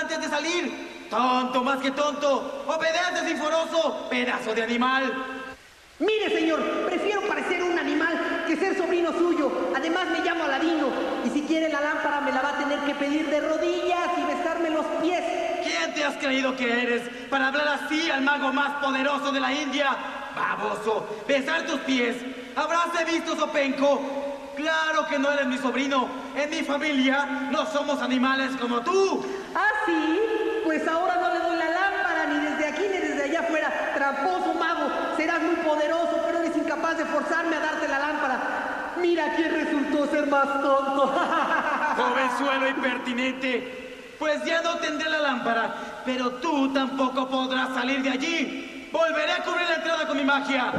antes de salir. Tonto, más que tonto. Obedece, sinforoso, pedazo de animal. Mire, señor, prefiero parecer un animal que ser sobrino suyo. Además, me llamo Aladino. Y si quiere la lámpara, me la va a tener que pedir de rodillas y besarme los pies. ¿Quién te has creído que eres para hablar así al mago más poderoso de la India? Baboso, besar tus pies. ¿Habráse visto, Zopenco? Claro que no eres mi sobrino. En mi familia no somos animales como tú. ¿Ah, sí? Pues ahora no le doy la lámpara, ni desde aquí ni desde allá afuera. Tramposo mago, serás muy poderoso, pero eres incapaz de forzarme a darte la lámpara. Mira quién resultó ser más tonto. Jovenzuelo impertinente. Pues ya no tendré la lámpara, pero tú tampoco podrás salir de allí. Volveré a cubrir la entrada con mi magia.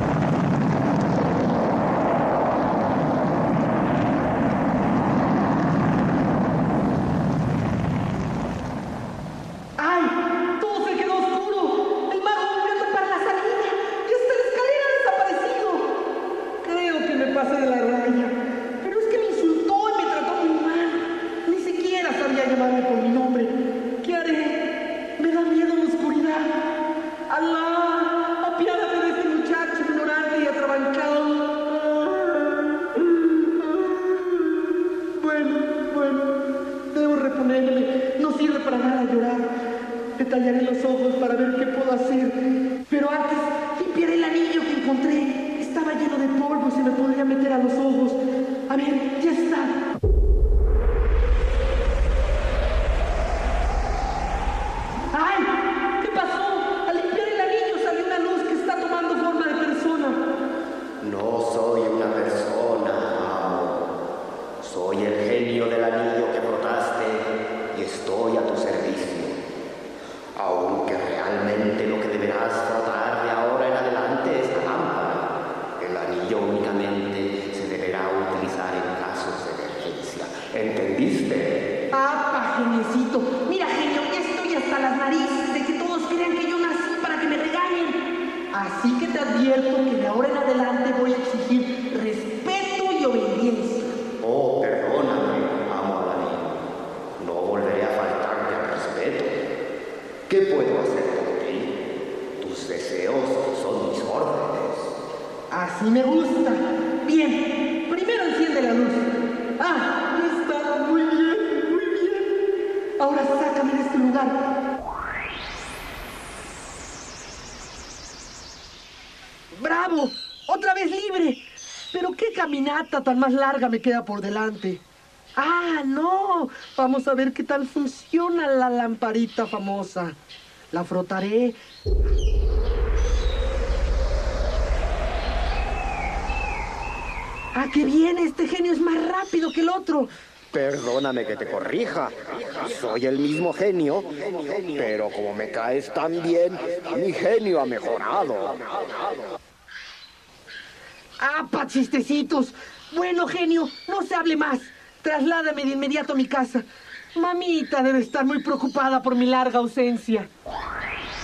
No sirve para nada llorar. Te tallaré los ojos para ver qué puedo hacer. Pero antes, limpiaré el anillo que encontré. Estaba lleno de polvo y se me podría meter a los ojos. A ver, ya está. ¡Ay! ¿Qué pasó? Al limpiar el anillo salió una luz que está tomando forma de persona. No soy una persona, amo. Soy el genio del anillo que frotaste y estoy a tu servicio. Aunque realmente lo que deberás frotar de ahora en adelante es la lámpara. El anillo únicamente se deberá utilizar en casos de emergencia. ¿Entendiste? ¡Apa, geniecito! Mira, genio, ya estoy hasta las narices de que todos crean que yo nací para que me regañen. Así que te advierto que de ahora en adelante voy a exigir respeto y obediencia. Oh, perdóname, amo al anillo. No volveré a faltarte al respeto. ¿Qué puedo hacer por ti? Tus deseos son mis órdenes. Así me gusta. Bien, primero enciende la luz. Ah, ya está. Muy bien, muy bien. Ahora sácame de este lugar. ¡Bravo! ¡Otra vez libre! Pero qué caminata tan más larga me queda por delante. ¡Ah, no! Vamos a ver qué tal funciona la lamparita famosa. La frotaré. ¡Ah, qué bien! Este genio es más rápido que el otro. Perdóname que te corrija. Soy el mismo genio, pero como me caes tan bien, mi genio ha mejorado. ¡Apa, chistecitos! Bueno, genio, no se hable más. Trasládame de inmediato a mi casa. Mamita debe estar muy preocupada por mi larga ausencia.